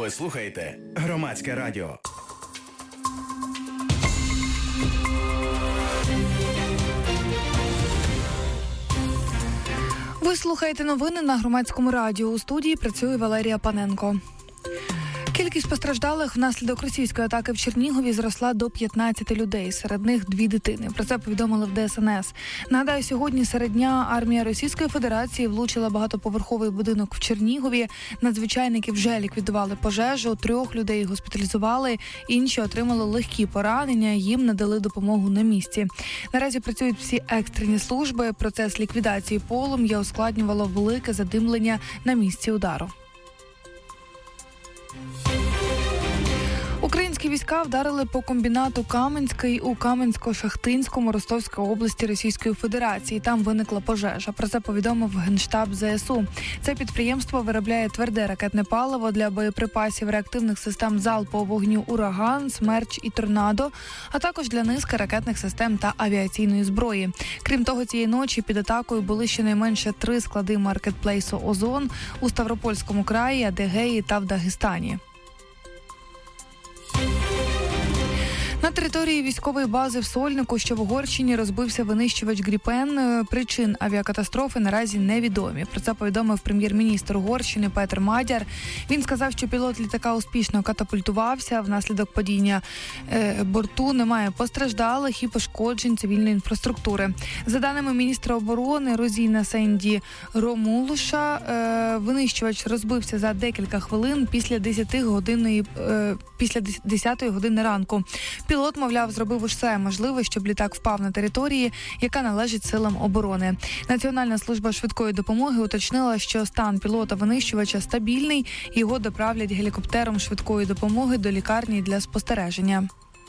Ви слухаєте Громадське радіо. Ви слухаєте новини на Громадському радіо. У студії працює Валерія Паненко. Кількість постраждалих внаслідок російської атаки в Чернігові зросла до 15 людей, серед них 2 дитини. Про це повідомили в ДСНС. Нагадаю, сьогодні серед дня армія Російської Федерації влучила багатоповерховий будинок в Чернігові. Надзвичайники вже ліквідували пожежу, 3 людей госпіталізували, інші отримали легкі поранення, їм надали допомогу на місці. Наразі працюють всі екстрені служби. Процес ліквідації полум'я ускладнювало велике задимлення на місці удару. Українські війська вдарили по комбінату Каменський у Каменсько-Шахтинському Ростовської області Російської Федерації. Там виникла пожежа. Про це повідомив Генштаб ЗСУ. Це підприємство виробляє тверде ракетне паливо для боєприпасів реактивних систем залпового вогню «Ураган», «Смерч» і «Торнадо», а також для низки ракетних систем та авіаційної зброї. Крім того, цієї ночі під атакою були щонайменше 3 склади маркетплейсу «Озон» у Ставропольському краї, Адигеї та в Дагестані. На території військової бази в Сольнику, що в Угорщині, розбився винищувач «Гріпен». Причин авіакатастрофи наразі невідомі. Про це повідомив прем'єр-міністр Угорщини Петер Мадяр. Він сказав, що пілот літака успішно катапультувався. Внаслідок падіння борту немає постраждалих і пошкоджень цивільної інфраструктури. За даними міністра оборони Розіна Сенді Ромулуша, винищувач розбився за декілька хвилин після 10 години ранку. Пілот, мовляв, зробив усе можливе, щоб літак впав на території, яка належить силам оборони. Національна служба швидкої допомоги уточнила, що стан пілота-винищувача стабільний, і його доправлять гелікоптером швидкої допомоги до лікарні для спостереження.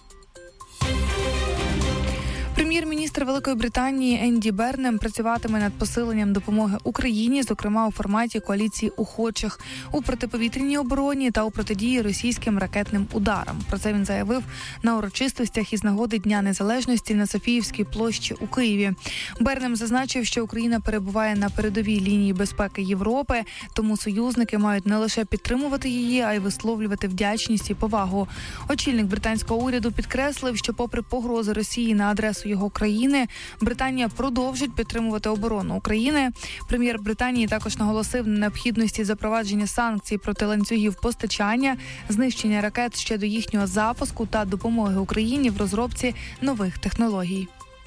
Прем'єр-міністр Великої Британії Енді Бернем працюватиме над посиленням допомоги Україні, зокрема у форматі коаліції охочих у протиповітряній обороні та у протидії російським ракетним ударам. Про це він заявив на урочистостях із нагоди Дня Незалежності на Софіївській площі у Києві. Бернем зазначив, що Україна перебуває на передовій лінії безпеки Європи, тому союзники мають не лише підтримувати її, а й висловлювати вдячність і повагу. Очільник британського уряду підкреслив, що попри погрози Росії на адресу його країни, Британія продовжить підтримувати оборону України. Прем'єр Британії також наголосив на необхідності запровадження санкцій проти ланцюгів постачання, знищення ракет ще до їхнього запуску та допомоги Україні в розробці нових технологій.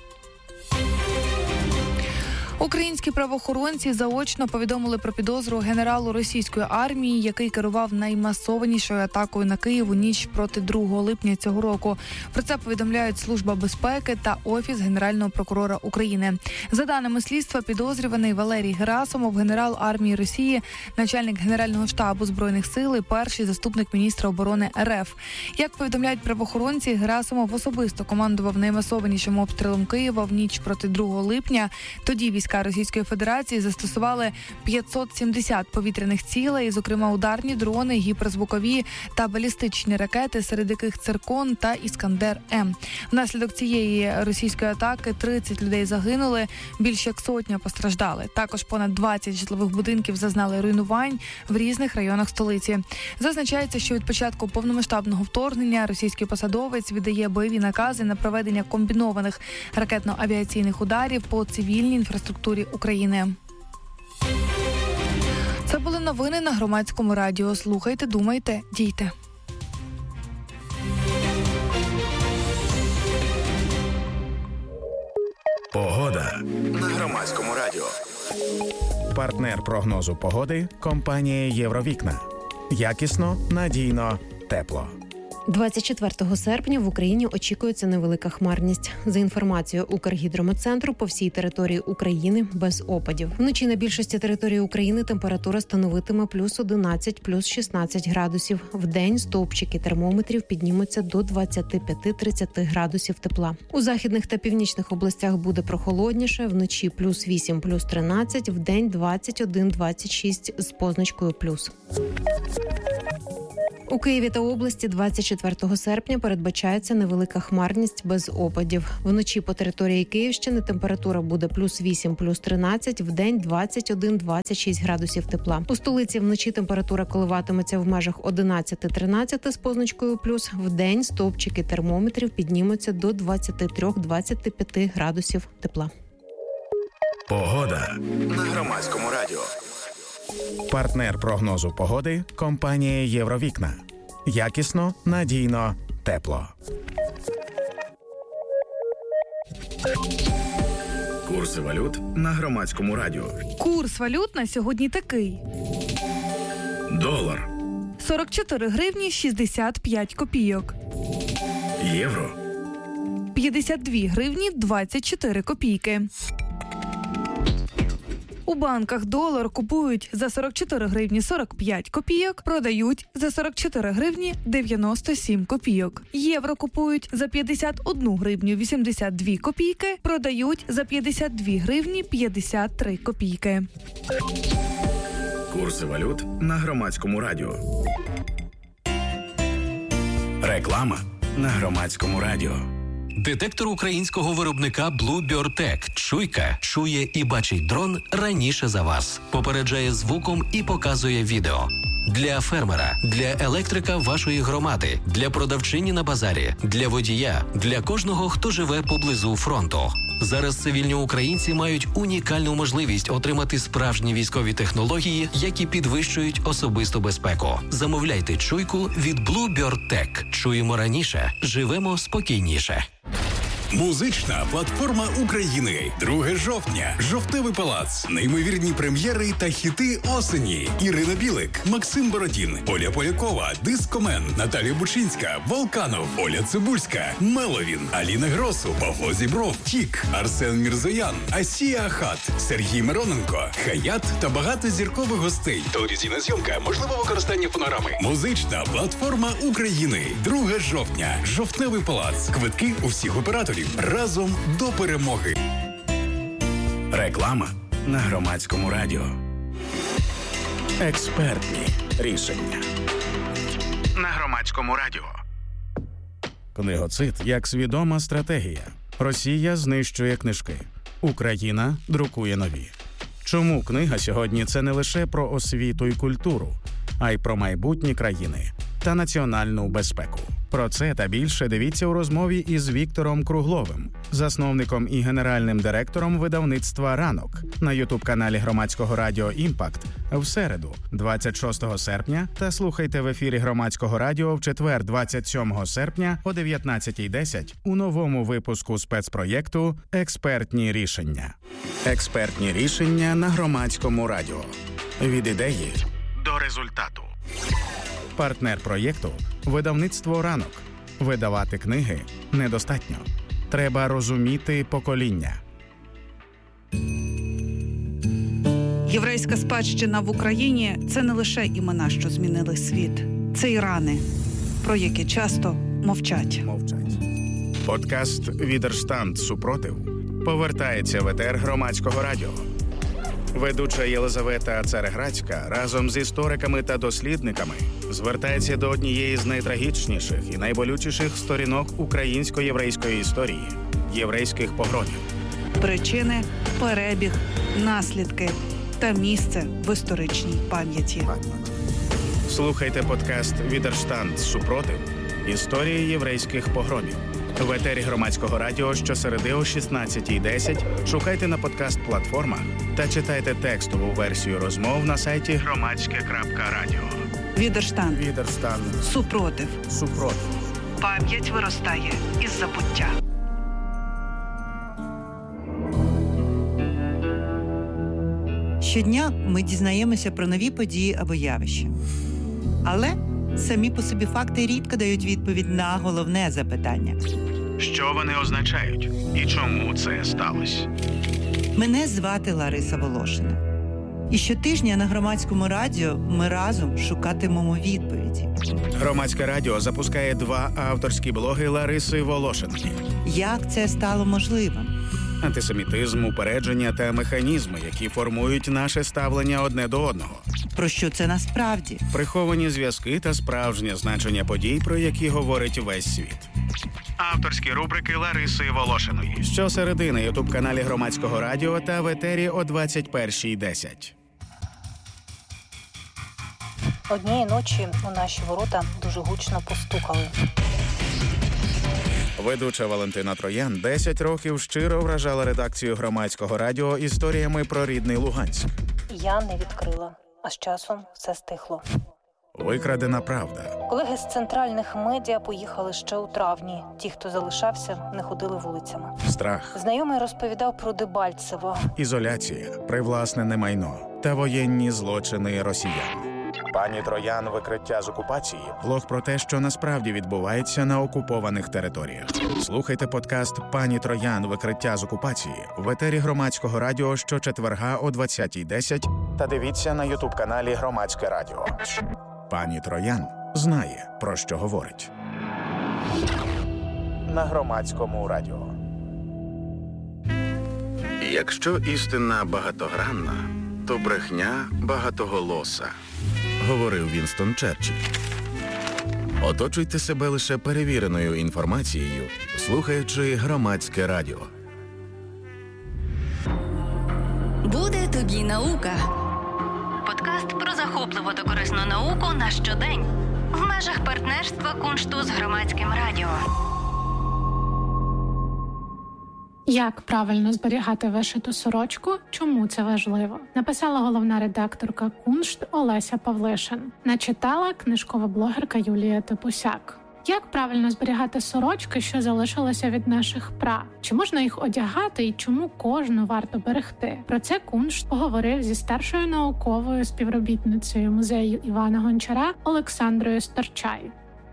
Українські правоохоронці заочно повідомили про підозру генералу російської армії, який керував наймасованішою атакою на Київ у ніч проти 2 липня цього року. Про це повідомляють Служба безпеки та Офіс Генерального прокурора України. За даними слідства, підозрюваний Валерій Герасимов, генерал армії Росії, начальник Генерального штабу Збройних сил і перший заступник міністра оборони РФ. Як повідомляють правоохоронці, Герасимов особисто командував наймасованішим обстрілом Києва в ніч проти 2 липня. Тоді війська Російської Федерації застосували 570 повітряних цілей, зокрема ударні дрони, гіперзвукові та балістичні ракети, серед яких «Циркон» та «Іскандер-М». Внаслідок цієї російської атаки 30 людей загинули, більш як 100 постраждали. Також понад 20 житлових будинків зазнали руйнувань в різних районах столиці. Зазначається, що від початку повномасштабного вторгнення російський посадовець віддає бойові накази на проведення комбінованих ракетно-авіаційних ударів по цивільній інфраструктурі України. Це були новини на Громадському радіо. Слухайте, думайте, дійте. Погода на Громадському радіо. Партнер прогнозу погоди – компанія «Євровікна». Якісно, надійно, тепло. 24 серпня в Україні очікується невелика хмарність. За інформацією Укргідрометцентру, по всій території України без опадів. Вночі на більшості території України температура становитиме плюс 11, плюс 16 градусів. Вдень стовпчики термометрів піднімуться до 25-30 градусів тепла. У західних та північних областях буде прохолодніше. Вночі плюс 8, плюс 13, вдень 21-26 з позначкою плюс. У Києві та області 24 серпня передбачається невелика хмарність без опадів. Вночі по території Київщини температура буде плюс 8, плюс 13, вдень 21-26 градусів тепла. У столиці вночі температура коливатиметься в межах 11-13 з позначкою плюс. Вдень стовпчики термометрів піднімуться до 23-25 градусів тепла. Погода на Громадському радіо. Партнер прогнозу погоди – компанія «Євровікна». Якісно, надійно, тепло. Курси валют на Громадському радіо. Курс валют на сьогодні такий. Долар. 44 гривні 65 копійок. Євро. 52 гривні 24 копійки. У банках долар купують за 44 гривні 45 копійок, продають за 44 гривні 97 копійок. Євро купують за 51 гривню 82 копійки, продають за 52 гривні 53 копійки. Курси валют на Громадському радіо. Реклама на Громадському радіо. Детектор українського виробника Bluebird Tech «Чуйка» чує і бачить дрон раніше за вас. Попереджає звуком і показує відео. Для фермера, для електрика вашої громади, для продавчині на базарі, для водія, для кожного, хто живе поблизу фронту. Зараз цивільні українці мають унікальну можливість отримати справжні військові технології, які підвищують особисту безпеку. Замовляйте «Чуйку» від Bluebird Tech. Чуємо раніше, живемо спокійніше. Музична платформа України. 2 жовтня. Жовтневий палац. Неймовірні прем'єри та хіти осені. Ірина Білик, Максим Бородін, Оля Полякова, Дискомен, Наталія Бучинська, Волканов, Оля Цибульська, Меловін, Аліна Гросу, Павло Зібров, Тік, Арсен Мірзоян, Асія Ахат, Сергій Мироненко, Хаят та багато зіркових гостей. Телевізійна зйомка, можливе використання фонограми. Музична платформа України. 2 жовтня. Жовтневий палац. Квитки у всіх операторів. Разом до перемоги. Реклама на Громадському радіо. Експертні рішення. На Громадському радіо. Книгоцид як свідома стратегія. Росія знищує книжки. Україна друкує нові. Чому книга сьогодні – це не лише про освіту і культуру, а й про майбутні країни та національну безпеку. Про це та більше дивіться у розмові із Віктором Кругловим, засновником і генеральним директором видавництва «Ранок» на ютуб-каналі Громадського радіо «Імпакт» в середу, 26 серпня, та слухайте в ефірі Громадського радіо в четвер, 27 серпня о 19:10 у новому випуску спецпроєкту «Експертні рішення». Експертні рішення на Громадському радіо. Від ідеї До результату. Партнер проєкту – видавництво «Ранок». Видавати книги недостатньо. Треба розуміти покоління. Єврейська спадщина в Україні – це не лише імена, що змінили світ. Це і рани, про які часто мовчать. Подкаст «Відерштанд. Супротив» повертається в етер Громадського радіо. Ведуча Єлизавета Цареградська разом з істориками та дослідниками звертається до однієї з найтрагічніших і найболючіших сторінок українсько-єврейської історії – єврейських погромів. Причини, перебіг, наслідки та місце в історичній пам'яті. Слухайте подкаст «Відерштанд. Супротив. Історії єврейських погромів» в етері Громадського радіо щосереди о 16:10. Шукайте на подкаст-платформах та читайте текстову версію розмов на сайті громадське.радіо. Відерштанд. Супротив. Пам'ять виростає із забуття. Щодня ми дізнаємося про нові події або явища. Але самі по собі факти рідко дають відповідь на головне запитання. Що вони означають і чому це сталося? Мене звати Лариса Волошина. І щотижня на Громадському радіо ми разом шукатимемо відповіді. Громадське радіо запускає 2 авторські блоги Лариси Волошинки. Як це стало можливим? антисемітизм, упередження та механізми, які формують наше ставлення одне до одного. Про що це насправді? Приховані зв'язки та справжнє значення подій, про які говорить весь світ. Авторські рубрики Лариси Волошиної. Щосереди на ютуб-каналі Громадського радіо та в етері о 21:10. Однієї ночі у наші ворота дуже гучно постукали. Ведуча Валентина Троян 10 років щиро вражала редакцію Громадського радіо історіями про рідний Луганськ. Я не відкрила, а з часом все стихло. Викрадена правда. Колеги з центральних медіа поїхали ще у травні. Ті, хто залишався, не ходили вулицями. Страх. Знайомий розповідав про Дебальцево. Ізоляція, привласнене майно та воєнні злочини росіян. Пані Троян «Викриття з окупації» – блог про те, що насправді відбувається на окупованих територіях. Слухайте подкаст «Пані Троян. Викриття з окупації» в етері Громадського радіо щочетверга о 20:10 та дивіться на ютуб-каналі Громадське радіо. Пані Троян знає, про що говорить. На Громадському радіо. Якщо істина багатогранна, то брехня багатоголоса, говорив Вінстон Черчилль. Оточуйте себе лише перевіреною інформацією, слухаючи Громадське радіо. Буде тобі наука. Подкаст про захопливу та корисну науку на щодень. В межах партнерства Куншту з Громадським радіо. Як правильно зберігати вишиту сорочку? Чому це важливо? Написала головна редакторка Куншт Олеся Павлишин. Начитала книжкова блогерка Юлія Топусяк. Як правильно зберігати сорочки, що залишилося від наших пра? Чи можна їх одягати і чому кожну варто берегти? Про це Куншт поговорив зі старшою науковою співробітницею музею Івана Гончара Олександрою Старчай.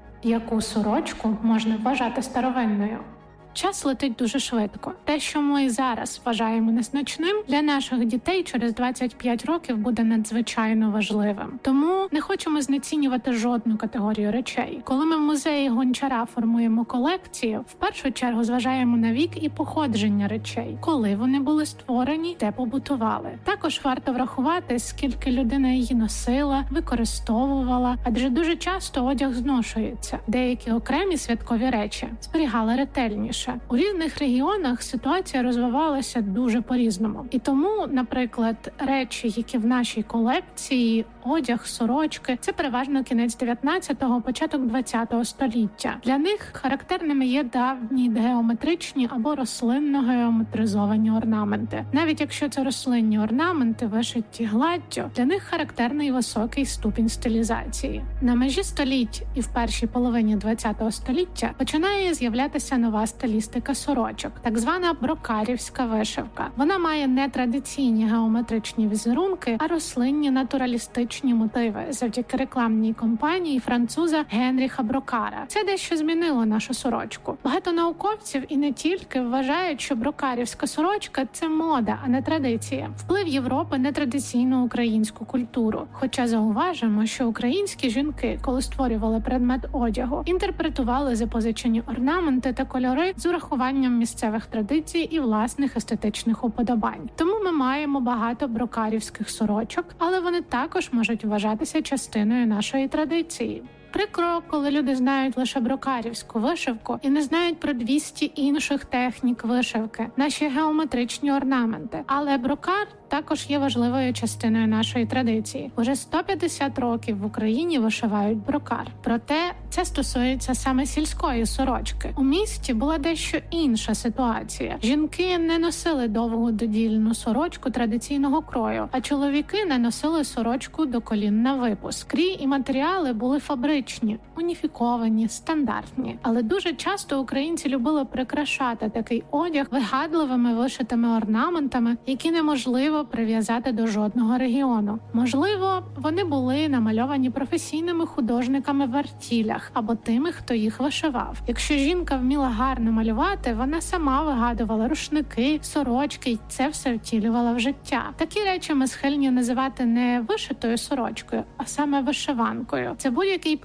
Яку сорочку можна вважати старовинною? Час летить дуже швидко. Те, що ми зараз вважаємо незначним, для наших дітей через 25 років буде надзвичайно важливим. Тому не хочемо знецінювати жодну категорію речей. Коли ми в музеї Гончара формуємо колекцію, в першу чергу зважаємо на вік і походження речей, коли вони були створені, де побутували. Також варто врахувати, скільки людина її носила, використовувала, адже дуже часто одяг зношується. Деякі окремі святкові речі зберігали ретельніше. У різних регіонах ситуація розвивалася дуже по-різному. І тому, наприклад, речі, які в нашій колекції, одяг, сорочки, це переважно кінець 19-го, початок 20-го століття. Для них характерними є давні геометричні або рослинно-геометризовані орнаменти. Навіть якщо це рослинні орнаменти, вишиті гладдю, для них характерний високий ступінь стилізації. На межі століть і в першій половині 20-го століття починає з'являтися нова стилістика сорочок, так звана брокарівська вишивка. Вона має не традиційні геометричні візерунки, а рослинні натуралістичні мотиви завдяки рекламній кампанії француза Генріха Брокара. Це дещо змінило нашу сорочку. Багато науковців і не тільки вважають, що брокарівська сорочка – це мода, а не традиція. Вплив Європи на традиційну українську культуру. Хоча зауважимо, що українські жінки, коли створювали предмет одягу, інтерпретували запозичені орнаменти та кольори з урахуванням місцевих традицій і власних естетичних уподобань. Тому ми маємо багато брокарівських сорочок, але вони також можуть вважатися частиною нашої традиції. Прикро, коли люди знають лише брокарівську вишивку і не знають про 200 інших технік вишивки, наші геометричні орнаменти. Але брокар також є важливою частиною нашої традиції. Уже 150 років в Україні вишивають брокар. Проте це стосується саме сільської сорочки. У місті була дещо інша ситуація. Жінки не носили довгу додільну сорочку традиційного крою, а чоловіки не носили сорочку до колін на випуск. Крій і матеріали були фабричні, уніфіковані, стандартні. Але дуже часто українці любили прикрашати такий одяг вигадливими вишитими орнаментами, які неможливо прив'язати до жодного регіону. Можливо, вони були намальовані професійними художниками в артілях або тими, хто їх вишивав. Якщо жінка вміла гарно малювати, вона сама вигадувала рушники, сорочки, і це все втілювала в життя. Такі речі ми схильні називати не вишитою сорочкою, а саме вишиванкою. Це будь-який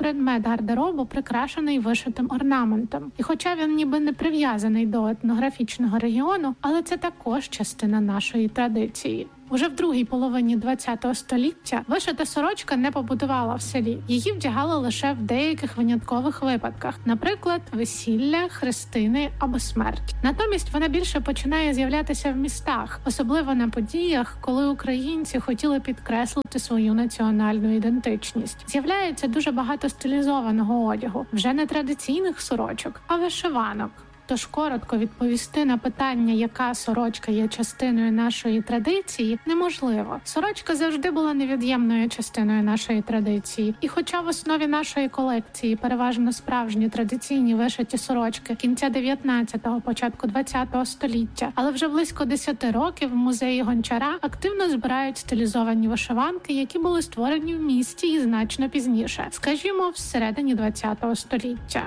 предмет гардеробу прикрашений вишитим орнаментом. І хоча він ніби не прив'язаний до етнографічного регіону, але це також частина нашої традиції. Уже в другій половині ХХ століття вишита сорочка не побутувала в селі. Її вдягали лише в деяких виняткових випадках, наприклад, весілля, хрестини або смерть. Натомість вона більше починає з'являтися в містах, особливо на подіях, коли українці хотіли підкреслити свою національну ідентичність. З'являється дуже багато стилізованого одягу, вже не традиційних сорочок, а вишиванок. Тож коротко відповісти на питання, яка сорочка є частиною нашої традиції, неможливо. Сорочка завжди була невід'ємною частиною нашої традиції. І хоча в основі нашої колекції переважно справжні традиційні вишиті сорочки кінця 19-го, початку 20-го століття, але вже близько 10 років в музеї Гончара активно збирають стилізовані вишиванки, які були створені в місті і значно пізніше, скажімо, всередині 20-го століття.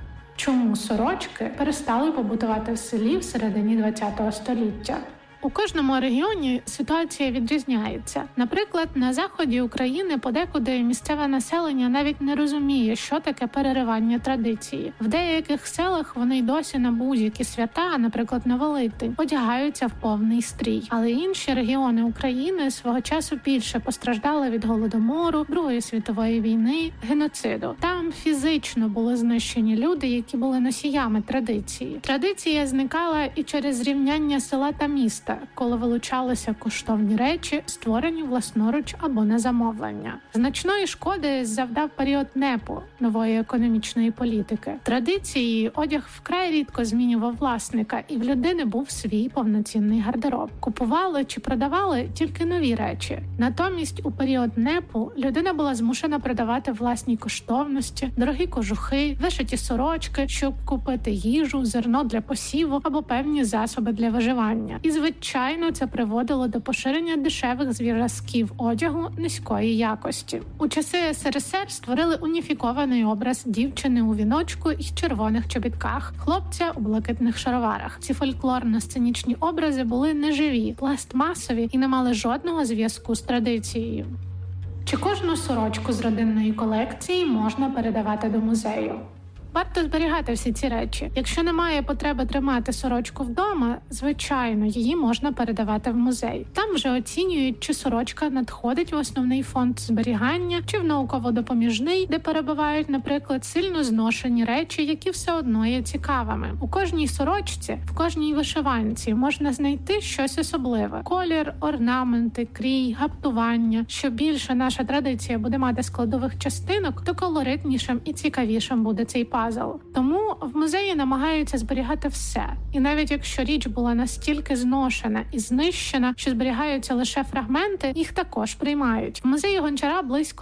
Чому сорочки перестали побутувати в селі в середині ХХ століття? У кожному регіоні ситуація відрізняється. Наприклад, на заході України подекуди місцеве населення навіть не розуміє, що таке переривання традиції. В деяких селах вони й досі на будь-які свята, наприклад, на Великдень, одягаються в повний стрій. Але інші регіони України свого часу більше постраждали від Голодомору, Другої світової війни, геноциду. Там фізично були знищені люди, які були носіями традиції. Традиція зникала і через зрівняння села та міста, коли вилучалися коштовні речі, створені власноруч або на замовлення. Значної шкоди завдав період НЕПу, нової економічної політики. Традиції одяг вкрай рідко змінював власника, і в людини був свій повноцінний гардероб. Купували чи продавали тільки нові речі. Натомість у період НЕПу людина була змушена продавати власні коштовності, дорогі кожухи, вишиті сорочки, щоб купити їжу, зерно для посіву або певні засоби для виживання. І звичайно, це приводило до поширення дешевих зразків одягу низької якості. У часи СРСР створили уніфікований образ дівчини у віночку і червоних чобітках, хлопця у блакитних шароварах. Ці фольклорно-сценічні образи були неживі, пластмасові і не мали жодного зв'язку з традицією. Чи кожну сорочку з родинної колекції можна передавати до музею? Варто зберігати всі ці речі. Якщо немає потреби тримати сорочку вдома, звичайно, її можна передавати в музей. Там вже оцінюють, чи сорочка надходить в основний фонд зберігання, чи в науково-допоміжний, де перебувають, наприклад, сильно зношені речі, які все одно є цікавими. У кожній сорочці, в кожній вишиванці можна знайти щось особливе. Колір, орнаменти, крій, гаптування. Що більше наша традиція буде мати складових частинок, то колоритнішим і цікавішим буде цей пазл. Тому в музеї намагаються зберігати все. І навіть якщо річ була настільки зношена і знищена, що зберігаються лише фрагменти, їх також приймають. В музеї Гончара близько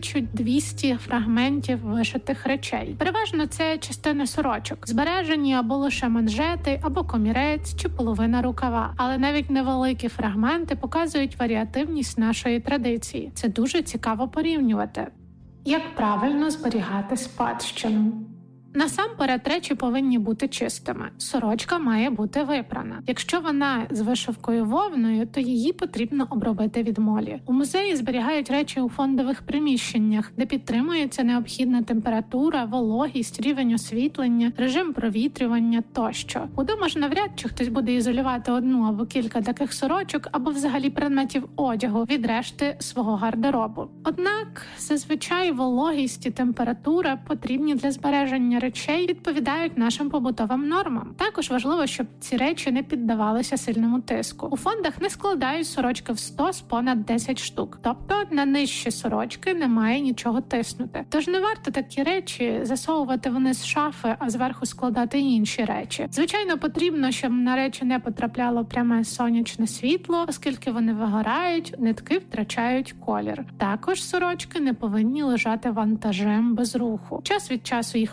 1200 фрагментів вишитих речей. Переважно це частини сорочок, збережені або лише манжети, або комірець, чи половина рукава. Але навіть невеликі фрагменти показують варіативність нашої традиції. Це дуже цікаво порівнювати. Як правильно зберігати спадщину? Насамперед, речі повинні бути чистими. Сорочка має бути випрана. Якщо вона з вишивкою вовною, то її потрібно обробити від молі. У музеї зберігають речі у фондових приміщеннях, де підтримується необхідна температура, вологість, рівень освітлення, режим провітрювання тощо. Удома ж навряд чи хтось буде ізолювати одну або кілька таких сорочок, або взагалі предметів одягу від решти свого гардеробу. Однак, зазвичай вологість і температура потрібні для збереження речей відповідають нашим побутовим нормам. Також важливо, щоб ці речі не піддавалися сильному тиску. У фондах не складають сорочки в 100 з понад 10 штук. Тобто на нижчі сорочки немає нічого тиснути. Тож не варто такі речі засовувати вниз шафи, а зверху складати інші речі. Звичайно, потрібно, щоб на речі не потрапляло пряме сонячне світло, оскільки вони вигорають, нитки втрачають колір. Також сорочки не повинні лежати вантажем без руху. Час від часу їх варто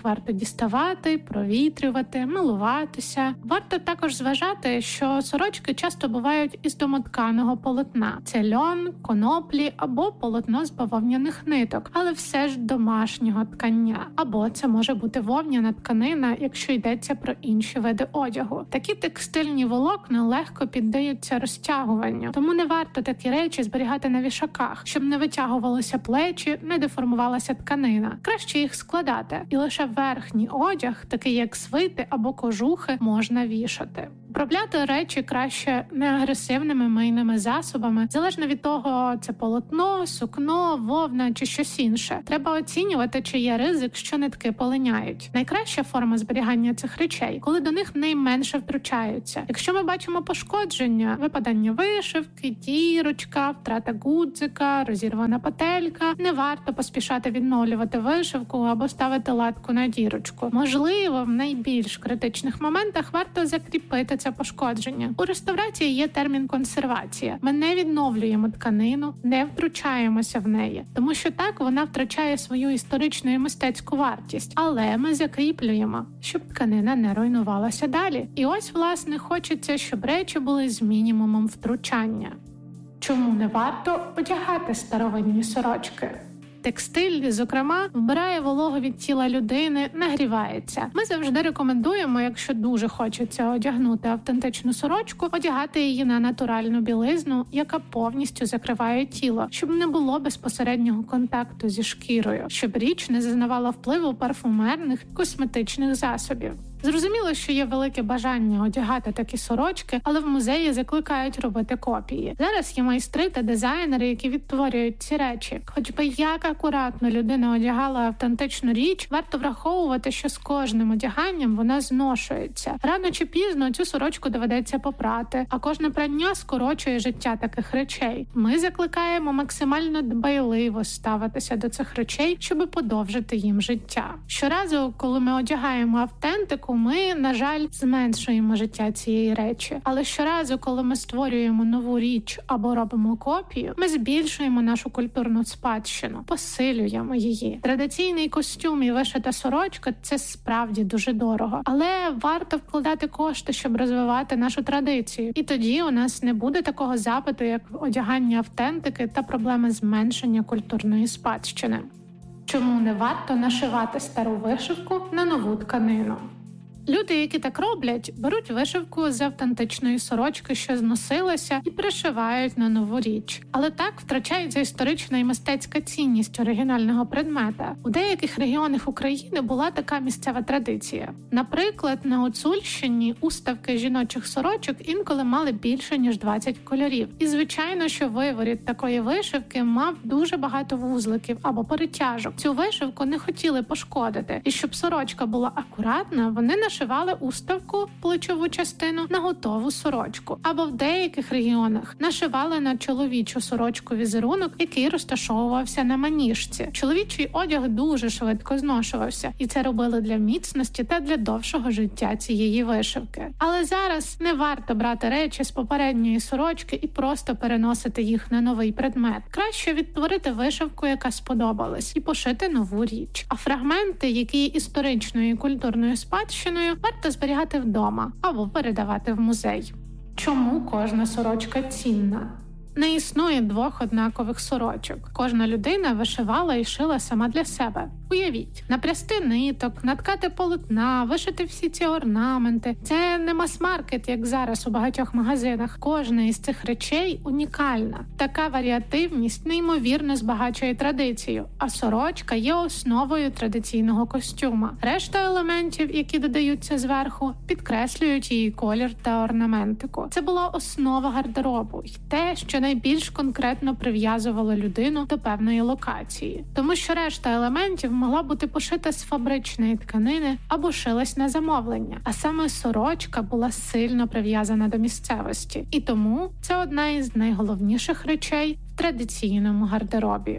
діставати, провітрювати, милуватися. Варто також зважати, що сорочки часто бувають із домотканого полотна. Це льон, коноплі або полотно з бавовняних ниток, але все ж домашнього ткання. Або це може бути вовняна тканина, якщо йдеться про інші види одягу. Такі текстильні волокна легко піддаються розтягуванню, тому не варто такі речі зберігати на вішаках, щоб не витягувалися плечі, не деформувалася тканина. Краще їх складати, і лише верхній одяг, такий як свити або кожухи, можна вішати. Обробляти речі краще неагресивними мийними засобами, залежно від того, це полотно, сукно, вовна чи щось інше. Треба оцінювати, чи є ризик, що нитки полиняють. Найкраща форма зберігання цих речей, коли до них найменше втручаються. Якщо ми бачимо пошкодження, випадання вишивки, дірочка, втрата гудзика, розірвана петелька, не варто поспішати відновлювати вишивку або ставити латку на дірочку. Можливо, в найбільш критичних моментах варто закріпити це пошкодження. У реставрації є термін консервація. Ми не відновлюємо тканину, не втручаємося в неї, тому що так вона втрачає свою історичну і мистецьку вартість. Але ми закріплюємо, щоб тканина не руйнувалася далі. І ось, власне, хочеться, щоб речі були з мінімумом втручання. Чому не варто одягати старовинні сорочки? Текстиль, зокрема, вбирає вологу від тіла людини, нагрівається. Ми завжди рекомендуємо, якщо дуже хочеться одягнути автентичну сорочку, одягати її на натуральну білизну, яка повністю закриває тіло, щоб не було безпосереднього контакту зі шкірою, щоб річ не зазнавала впливу парфумерних, косметичних засобів. Зрозуміло, що є велике бажання одягати такі сорочки, але в музеї закликають робити копії. Зараз є майстри та дизайнери, які відтворюють ці речі. Хоч би як акуратно людина одягала автентичну річ, варто враховувати, що з кожним одяганням вона зношується. Рано чи пізно цю сорочку доведеться попрати, а кожне прання скорочує життя таких речей. Ми закликаємо максимально дбайливо ставитися до цих речей, щоб подовжити їм життя. Щоразу, коли ми одягаємо автентику, ми, на жаль, зменшуємо життя цієї речі. Але щоразу, коли ми створюємо нову річ або робимо копію, ми збільшуємо нашу культурну спадщину, посилюємо її. Традиційний костюм і вишита сорочка – це справді дуже дорого. Але варто вкладати кошти, щоб розвивати нашу традицію. І тоді у нас не буде такого запиту, як одягання автентики та проблеми зменшення культурної спадщини. Чому не варто нашивати стару вишивку на нову тканину? Люди, які так роблять, беруть вишивку з автентичної сорочки, що зносилася, і пришивають на нову річ. Але так втрачається історична і мистецька цінність оригінального предмета. У деяких регіонах України була така місцева традиція. Наприклад, на Гуцульщині уставки жіночих сорочок інколи мали більше, ніж 20 кольорів. І, звичайно, що виворіт такої вишивки мав дуже багато вузликів або перетяжок. Цю вишивку не хотіли пошкодити. І щоб сорочка була акуратна, вони нашивали уставку, плечову частину, на готову сорочку. Або в деяких регіонах нашивали на чоловічу сорочку візерунок, який розташовувався на маніжці. Чоловічий одяг дуже швидко зношувався, і це робили для міцності та для довшого життя цієї вишивки. Але зараз не варто брати речі з попередньої сорочки і просто переносити їх на новий предмет. Краще відтворити вишивку, яка сподобалась, і пошити нову річ. А фрагменти, які є історичною і культурною спадщиною, варто зберігати вдома або передавати в музей. Чому кожна сорочка цінна? Не існує двох однакових сорочок. Кожна людина вишивала і шила сама для себе. Уявіть, напрясти ниток, наткати полотна, вишити всі ці орнаменти. Це не мас-маркет, як зараз у багатьох магазинах. Кожна із цих речей унікальна. Така варіативність неймовірно збагачує традицію, а сорочка є основою традиційного костюма. Решта елементів, які додаються зверху, підкреслюють її колір та орнаментику. Це була основа гардеробу й те, що найбільш конкретно прив'язувало людину до певної локації. Тому що решта елементів могла бути пошита з фабричної тканини або шилась на замовлення. А саме сорочка була сильно прив'язана до місцевості. І тому це одна із найголовніших речей в традиційному гардеробі.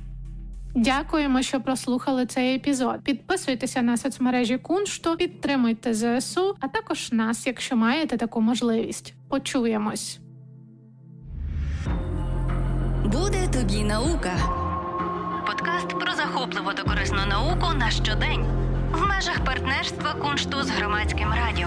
Дякуємо, що прослухали цей епізод. Підписуйтеся на соцмережі Куншту, підтримуйте ЗСУ, а також нас, якщо маєте таку можливість. Почуємось! Буде тобі наука. Подкаст про захопливу та корисну науку на щодень. в межах партнерства Куншту з Громадським радіо.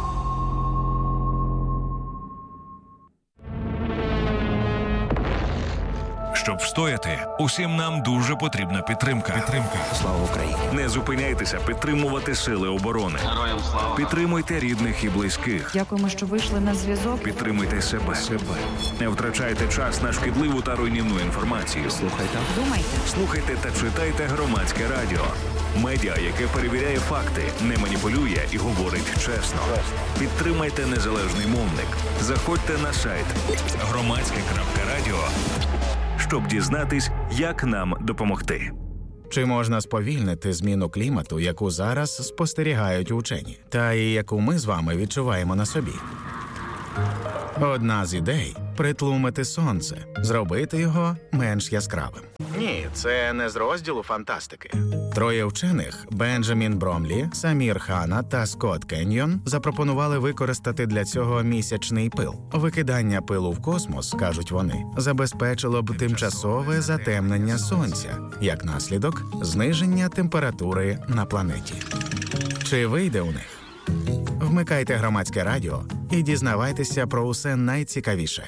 Щоб встояти, усім нам дуже потрібна підтримка. Слава Україні! Не зупиняйтеся підтримувати сили оборони. Героям слава! Підтримуйте рідних і близьких. Дякуємо, що вийшли на зв'язок. Підтримуйте себе. Не втрачайте час на шкідливу та руйнівну інформацію. Слухайте та читайте Громадське радіо. Медіа, яке перевіряє факти, не маніпулює і говорить чесно. Підтримайте незалежний мовник. Заходьте на сайт громадське.радіо, щоб дізнатись, як нам допомогти. Чи можна сповільнити зміну клімату, яку зараз спостерігають учені, та і яку ми з вами відчуваємо на собі? Одна з ідей – притлумити сонце, зробити його менш яскравим. Ні, це не з розділу фантастики. Троє вчених – Бенджамін Бромлі, Самір Хана та Скотт Кеньйон – запропонували використати для цього місячний пил. Викидання пилу в космос, кажуть вони, забезпечило б тимчасове затемнення сонця, як наслідок – зниження температури на планеті. Чи вийде у них? Вмикайте Громадське радіо і дізнавайтеся про усе найцікавіше.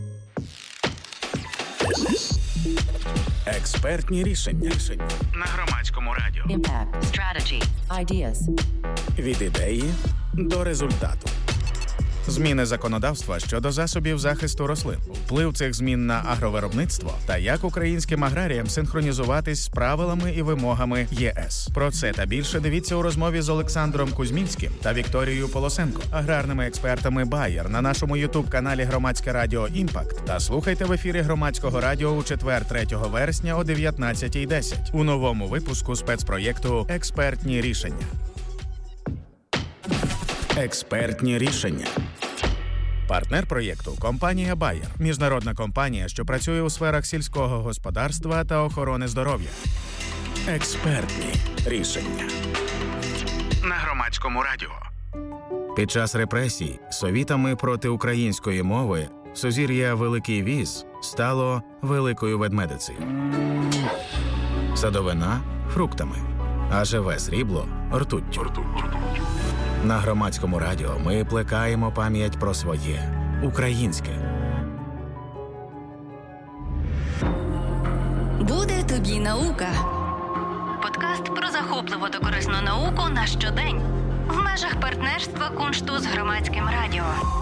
Експертні рішення на Громадському радіо. Impact. Strategy. Ideas. Від ідеї до результату. Зміни законодавства щодо засобів захисту рослин, вплив цих змін на агровиробництво та як українським аграріям синхронізуватись з правилами і вимогами ЄС. Про це та більше дивіться у розмові з Олександром Кузьмінським та Вікторією Полосенко, аграрними експертами Bayer на нашому ютуб-каналі Громадське радіо «Імпакт» та слухайте в ефірі Громадського радіо у четвер 3 вересня о 19:10 у новому випуску спецпроєкту «Експертні рішення». Експертні рішення. Партнер проєкту – компанія Bayer, міжнародна компанія, що працює у сферах сільського господарства та охорони здоров'я. Експертні рішення. На Громадському радіо. Під час репресій совітами проти української мови сузір'я Великий Віз стало Великою Ведмедицею. Садовина – фруктами, а живе срібло – ртуттю. На Громадському радіо ми плекаємо пам'ять про своє українське. Буде тобі наука. Подкаст про захопливу та корисну науку на щодень. В межах партнерства Куншту з Громадським радіо.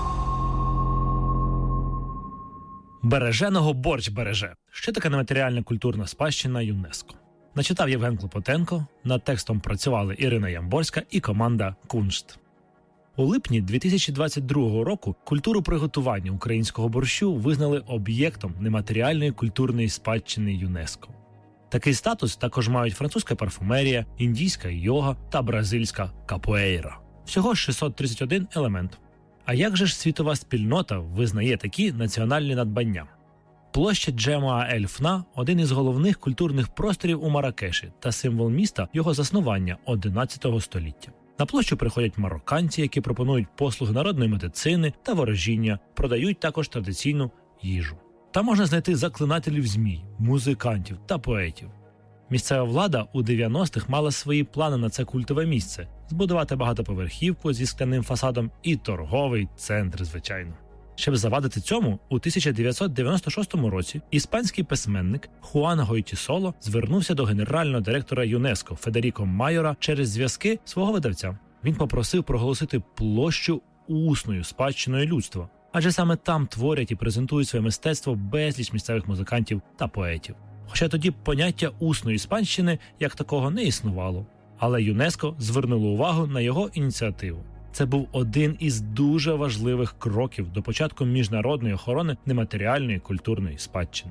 Береженого борщ береже. Що таке нематеріальна культурна спадщина ЮНЕСКО? Начитав Євген Клопотенко, над текстом працювали Ірина Ямборська і команда Куншт. У липні 2022 року культуру приготування українського борщу визнали об'єктом нематеріальної культурної спадщини ЮНЕСКО. Такий статус також мають французька парфумерія, індійська йога та бразильська капоейра. Всього 631 елемент. А як же ж світова спільнота визнає такі національні надбання? Площа Джемуа Ель-Фна – один із головних культурних просторів у Маракеші та символ міста його заснування 11 століття. На площу приходять марокканці, які пропонують послуги народної медицини та ворожіння, продають також традиційну їжу. Там можна знайти заклинателів змій, музикантів та поетів. Місцева влада у 90-х мала свої плани на це культове місце – збудувати багатоповерхівку зі скляним фасадом і торговий центр, звичайно. Щоб завадити цьому, у 1996 році іспанський письменник Хуан Гойтісоло звернувся до генерального директора ЮНЕСКО Федеріко Майора через зв'язки свого видавця. Він попросив проголосити площу усною спадщиною людства, адже саме там творять і презентують своє мистецтво безліч місцевих музикантів та поетів. Хоча тоді поняття усної спадщини як такого не існувало. Але ЮНЕСКО звернуло увагу на його ініціативу. Це був один із дуже важливих кроків до початку міжнародної охорони нематеріальної культурної спадщини.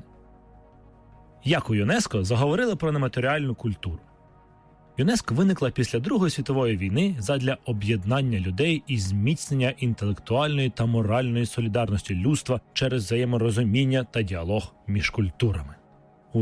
Як у ЮНЕСКО заговорили про нематеріальну культуру? ЮНЕСКО виникла після Другої світової війни задля об'єднання людей і зміцнення інтелектуальної та моральної солідарності людства через взаєморозуміння та діалог між культурами. У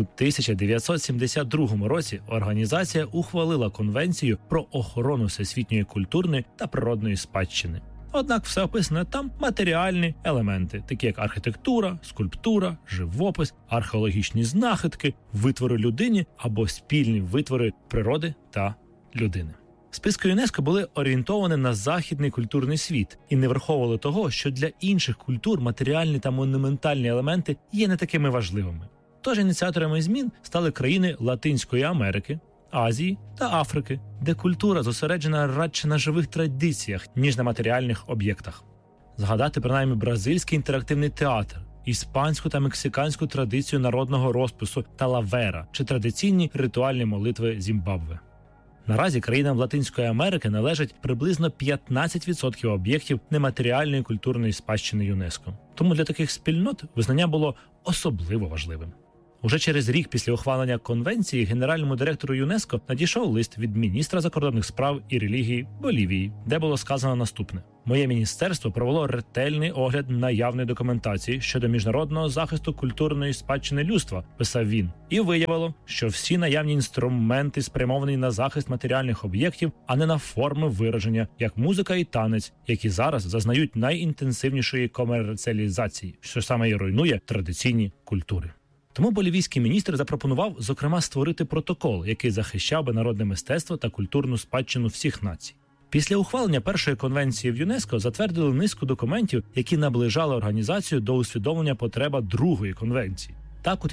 1972 році організація ухвалила Конвенцію про охорону всесвітньої культурної та природної спадщини. Однак все описане там матеріальні елементи, такі як архітектура, скульптура, живопис, археологічні знахідки, витвори людини або спільні витвори природи та людини. Списки ЮНЕСКО були орієнтовані на західний культурний світ і не враховували того, що для інших культур матеріальні та монументальні елементи є не такими важливими. Тож ініціаторами змін стали країни Латинської Америки, Азії та Африки, де культура зосереджена радше на живих традиціях, ніж на матеріальних об'єктах. Згадати принаймні бразильський інтерактивний театр, іспанську та мексиканську традицію народного розпису талавера чи традиційні ритуальні молитви Зімбабве. Наразі країнам Латинської Америки належать приблизно 15% об'єктів нематеріальної культурної спадщини ЮНЕСКО. Тому для таких спільнот визнання було особливо важливим. Уже через рік після ухвалення конвенції генеральному директору ЮНЕСКО надійшов лист від міністра закордонних справ і релігії Болівії, де було сказано наступне. «Моє міністерство провело ретельний огляд наявної документації щодо міжнародного захисту культурної спадщини людства», писав він, і виявило, що всі наявні інструменти спрямовані на захист матеріальних об'єктів, а не на форми вираження, як музика і танець, які зараз зазнають найінтенсивнішої комерціалізації, що саме і руйнує традиційні культури. Тому болівійський міністр запропонував, зокрема, створити протокол, який захищав би народне мистецтво та культурну спадщину всіх націй. Після ухвалення першої конвенції в ЮНЕСКО затвердили низку документів, які наближали організацію до усвідомлення потреби другої конвенції. Так, у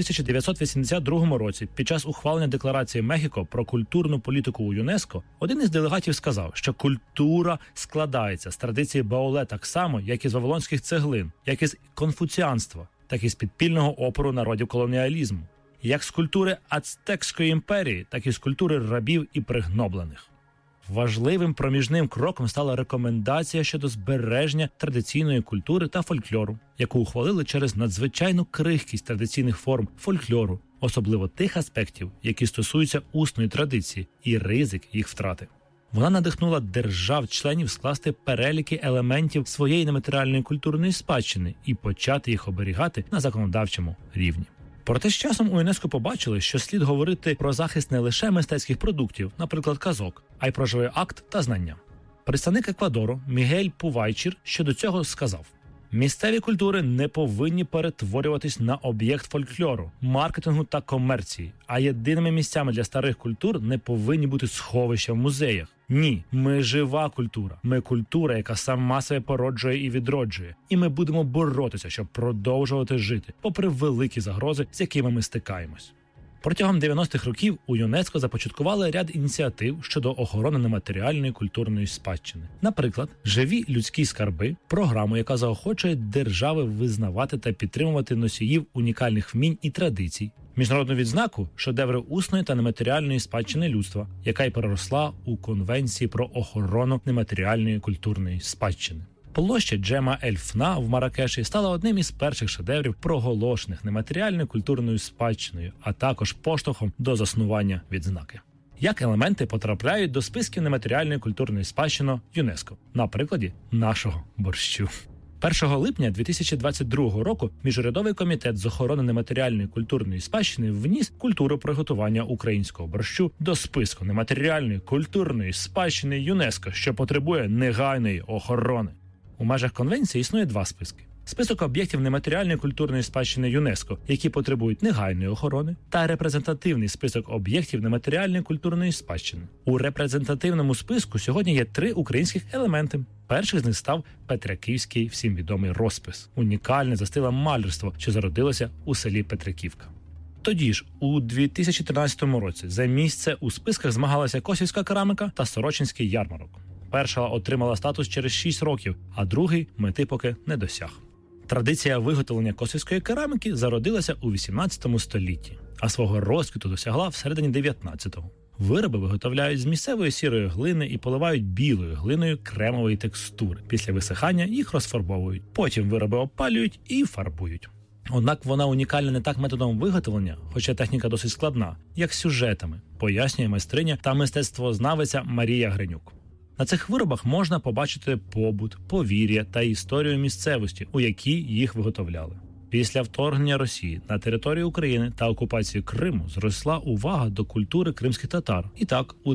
1982 році, під час ухвалення декларації Мехіко про культурну політику у ЮНЕСКО, один із делегатів сказав, що культура складається з традиції Баоле так само, як і з вавилонських цеглин, як і з конфуціанства, так і з підпільного опору народів колоніалізму, як з культури Ацтекської імперії, так і з культури рабів і пригноблених. Важливим проміжним кроком стала рекомендація щодо збереження традиційної культури та фольклору, яку ухвалили через надзвичайну крихкість традиційних форм фольклору, особливо тих аспектів, які стосуються усної традиції і ризик їх втрати. Вона надихнула держав-членів скласти переліки елементів своєї нематеріальної культурної спадщини і почати їх оберігати на законодавчому рівні. Проте з часом у ЮНЕСКО побачили, що слід говорити про захист не лише мистецьких продуктів, наприклад, казок, а й про живий акт та знання. Представник Еквадору Мігель Пувайчір щодо цього сказав: «Місцеві культури не повинні перетворюватись на об'єкт фольклору, маркетингу та комерції, а єдиними місцями для старих культур не повинні бути сховища в музеях. Ні, ми жива культура. Ми культура, яка сама себе породжує і відроджує. І ми будемо боротися, щоб продовжувати жити, попри великі загрози, з якими ми стикаємось». Протягом 90-х років у ЮНЕСКО започаткували ряд ініціатив щодо охорони нематеріальної культурної спадщини. Наприклад, «Живі людські скарби» – програму, яка заохочує держави визнавати та підтримувати носіїв унікальних вмінь і традицій. Міжнародну відзнаку «Шедеври усної та нематеріальної спадщини людства», яка й переросла у Конвенції про охорону нематеріальної культурної спадщини. Площа Джема Ель-Фна в Маракеші стала одним із перших шедеврів, проголошених нематеріальною культурною спадщиною, а також поштовхом до заснування відзнаки. Як елементи потрапляють до списків нематеріальної культурної спадщини ЮНЕСКО? На прикладі нашого борщу. 1 липня 2022 року Міжурядовий комітет з охорони нематеріальної культурної спадщини вніс культуру приготування українського борщу до списку нематеріальної культурної спадщини ЮНЕСКО, що потребує негайної охорони. У межах конвенції існує два списки. Список об'єктів нематеріальної культурної спадщини ЮНЕСКО, які потребують негайної охорони, та репрезентативний список об'єктів нематеріальної культурної спадщини. У репрезентативному списку сьогодні є 3 українських елементи. Перший з них став Петряківський всім відомий розпис – унікальне застиле малярство, що зародилося у селі Петряківка. Тоді ж, у 2013 році за місце у списках змагалася косівська кераміка та Сорочинський ярмарок. Перша отримала статус через 6 років, а другий мети поки не досяг. Традиція виготовлення косівської кераміки зародилася у 18 столітті, а свого розквіту досягла всередині 19-го. Вироби виготовляють з місцевої сірої глини і поливають білою глиною кремової текстури. Після висихання їх розфарбовують. Потім вироби опалюють і фарбують. Однак вона унікальна не так методом виготовлення, хоча техніка досить складна, як сюжетами, пояснює майстриня та мистецтвознавиця Марія Гринюк. На цих виробах можна побачити побут, повір'я та історію місцевості, у якій їх виготовляли. Після вторгнення Росії на територію України та окупації Криму зросла увага до культури кримських татар. І так, у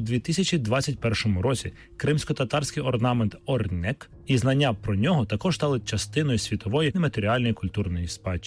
2021 році кримсько-татарський орнамент орнек і знання про нього також стали частиною світової нематеріальної культурної спадщини.